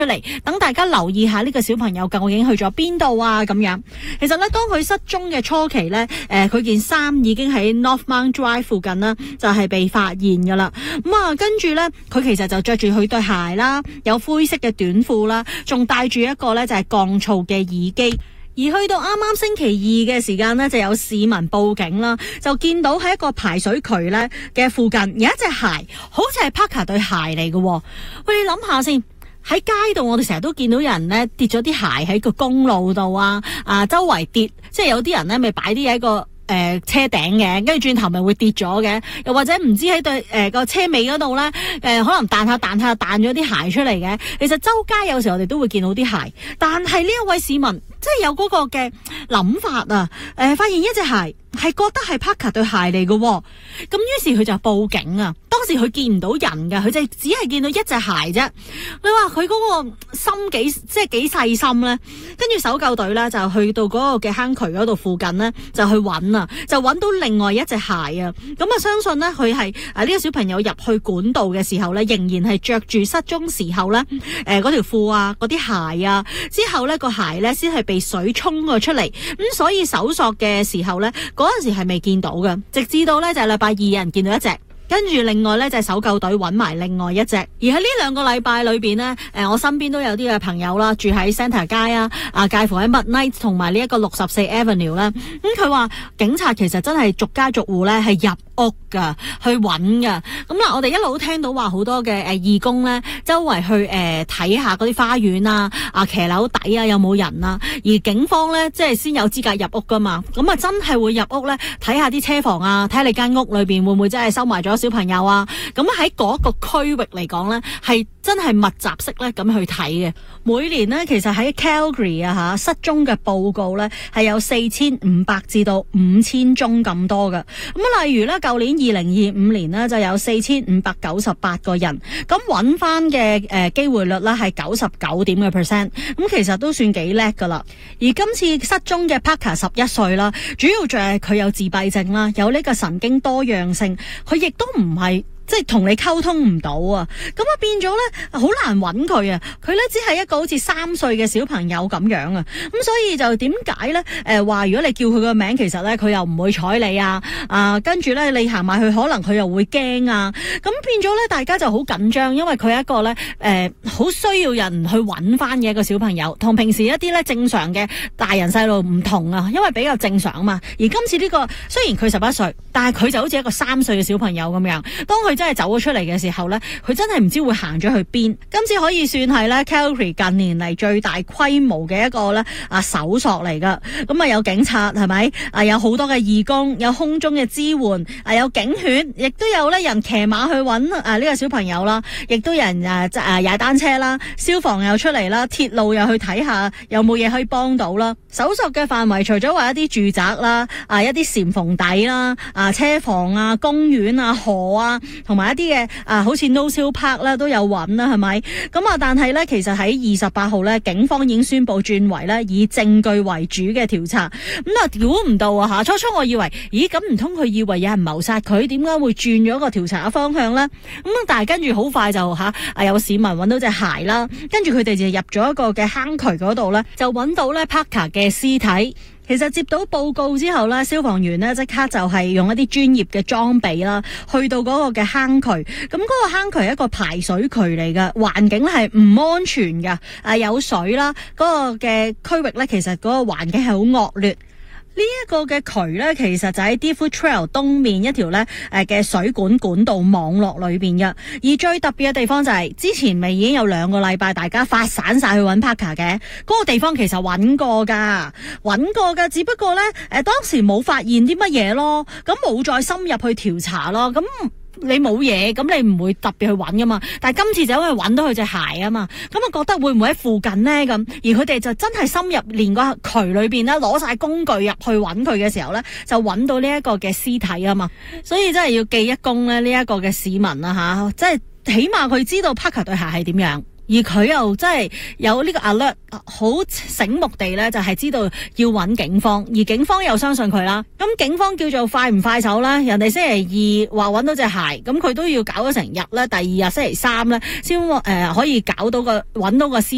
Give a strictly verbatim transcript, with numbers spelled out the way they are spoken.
出嚟，等大家留意下呢個小朋友究竟去咗邊度啊咁樣。其實咧，當佢失蹤嘅初期咧，誒、呃，佢件衫已經喺 Northmount Drive 附近啦，就係、是、被發現噶啦。咁啊，跟住咧，佢其實就着住佢對鞋啦，有灰色嘅短褲啦，仲戴住一個咧就係降噪嘅耳機。而去到啱啱星期二嘅時間呢，就有市民報警啦，就見到喺一個排水渠咧嘅附近有一隻鞋，好似係 Parker 對鞋嚟嘅。喂，你諗下先。喺街度，我哋成日都見到有人咧跌咗啲鞋喺個公路度啊，啊周圍跌，即係有啲人咧咪擺啲嘢喺個誒、呃、車頂嘅，跟住轉頭咪會跌咗嘅，又或者唔知喺對誒個車尾嗰度咧，誒、呃、可能彈下彈下彈咗啲鞋出嚟嘅。其實周街有時候我哋都會見到啲鞋，但係呢一位市民即係有嗰個嘅諗法啊，誒、呃、發現一隻鞋。係覺得係 Parker 對鞋嚟嘅，咁於是佢就報警啊！當時佢見唔到人嘅，佢就只係見到一隻鞋啫。你話佢嗰個心幾即係幾細心咧？跟住搜救隊咧就去到嗰個嘅坑渠嗰度附近咧，就去揾啊，就揾到另外一隻鞋啊！咁啊，相信咧佢係啊呢個小朋友入去管道嘅時候咧，仍然係着住失蹤時候咧誒嗰條褲啊、嗰啲鞋啊，之後咧個鞋咧先係被水沖咗出嚟，咁所以搜索嘅時候咧。嗰陣時係未見到嘅，直至到咧就係禮拜二有人見到一隻，跟住另外咧就係搜救隊揾埋另外一隻。而喺呢兩個禮拜裏邊呢，誒我身邊都有啲嘅朋友啦，住喺 Centre 街啊，啊介乎喺 Midnight 同埋呢一個六十四 Avenue 啦。咁佢話警察其實真係逐家逐戶咧係入屋噶，去揾噶。咁啦，我哋一路聽到話好多嘅誒義工咧，周圍去誒睇下嗰啲花園啊、啊騎樓底啊有冇人啊。而警方咧即係先有資格入屋噶嘛，咁啊真係會入屋咧睇下啲車房啊，睇下你間屋裏邊會唔會真係收埋咗小朋友啊。咁喺嗰個區域嚟講咧，係真係密集式咧咁去睇嘅。每年咧其實喺 Calgary 啊吓失蹤嘅報告咧係有四千五百至到五千宗咁多嘅。咁例如咧舊年二零二五年呢就有四千五百九十八個人，咁揾翻嘅誒機會率咧係九十九點嘅 percent， 咁其實都算幾叻噶啦。而今次失蹤嘅 Parker 十一歲啦，主要就係佢有自閉症啦，有呢個神經多樣性，佢亦都唔係。即係同你溝通唔到啊，咁啊變咗咧好難揾佢啊，佢咧只係一個好似三歲嘅小朋友咁樣啊，咁所以就點解咧？誒、呃、話如果你叫佢個名，其實咧佢又唔會睬你啊，啊跟住咧你行埋去，可能佢又會驚啊，咁變咗咧大家就好緊張，因為佢係一個咧誒好需要人去揾翻嘅一個小朋友，同平時一啲咧正常嘅大人細路唔同啊，因為比較正常啊嘛。而今次呢、這個雖然佢十一歲，但係佢就好似一個三歲嘅小朋友咁樣，當佢真係走咗出嚟嘅時候咧，佢真係唔知會行咗去邊。今次可以算係咧 Calgary 近年嚟最大規模嘅一個咧啊搜索嚟噶。咁啊有警察係咪啊？有好多嘅義工，有空中嘅支援，啊有警犬，亦都有咧人騎馬去揾啊呢個小朋友啦，亦都有人啊啊踩單車啦，消防又出嚟啦，鐵路又去睇下有冇嘢可以幫到啦。搜索嘅範圍除咗話一啲住宅啦，啊一啲簷篷底啦，啊車房啊、公園啊、河啊，同埋一啲嘅啊，好似 No Seal Park 啦都有揾啦，係咪？咁啊，但係咧，其實喺二十八號咧，警方已經宣布轉為咧以證據為主嘅調查。咁啊，估唔到啊吓！初初我以為，咦，咁唔通佢以為有人謀殺佢？點解會轉咗個調查嘅方向咧？咁但係跟住好快就吓啊，有市民揾到隻鞋啦，跟住佢哋就入咗一個嘅坑渠嗰度咧，就揾到咧 Parker 嘅屍體。其實接到報告之後咧，消防員咧即刻就係用一啲專業嘅裝備啦，去到嗰個嘅坑渠。咁嗰個坑渠係一個排水渠嚟嘅，環境係唔安全嘅。啊，有水啦，嗰個嘅區域咧，其實嗰個環境係好惡劣。呢一個嘅渠咧，其實就喺 Deerfoot Trail 東面一條咧誒嘅水管管道網絡裏邊嘅。而最特別嘅地方就係、是、之前咪已經有兩個禮拜大家發散晒去揾 Parker 嘅嗰個地方，其實揾過噶，揾過噶，只不過咧誒當時冇發現啲乜嘢咯，咁冇再深入去調查咯，咁。你冇嘢，咁你唔會特別去揾噶嘛？但係今次就因為揾到佢隻鞋啊嘛，咁啊覺得會唔會喺附近呢？咁而佢哋就真係深入連個渠裏邊咧，攞晒工具入去揾佢嘅時候咧，就揾到呢一個嘅屍體啊嘛。所以真係要記一功咧，呢一個嘅市民啊吓，即係起碼佢知道 Parker 對鞋係點樣。而佢又真係有呢個 alert，好醒目地咧，就係知道要揾警方，而警方又相信佢啦。咁警方叫做快唔快手啦？人哋星期二話揾到隻鞋，咁佢都要搞咗成日咧，第二日星期三咧先誒可以搞到個揾到個屍。